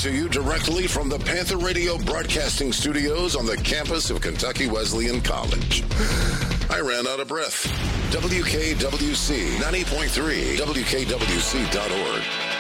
to you directly from the Panther Radio Broadcasting Studios on the campus of Kentucky Wesleyan College. I ran out of breath. WKWC 90.3, WKWC.org.